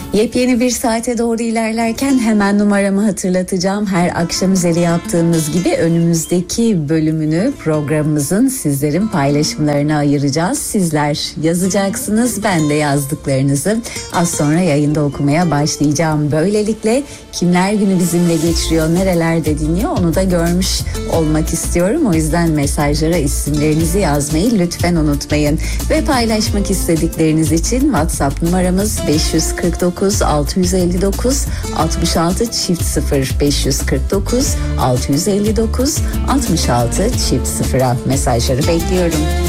Yepyeni bir saate doğru ilerlerken hemen numaramı hatırlatacağım. Her akşam üzeri yaptığımız gibi önümüzdeki bölümünü programımızın sizlerin paylaşımlarına ayıracağız. Sizler yazacaksınız, ben de yazdıklarınızı az sonra yayında okumaya başlayacağım. Böylelikle kimler günü bizimle geçiriyor, nerelerde dinliyor onu da görmüş olmak istiyorum. O yüzden mesajlara isimlerinizi yazmayı lütfen unutmayın. Ve paylaşmak istedikleriniz için WhatsApp numaramız 549 659 66 çift 0 549 659 66 çift 0'a mesajları bekliyorum.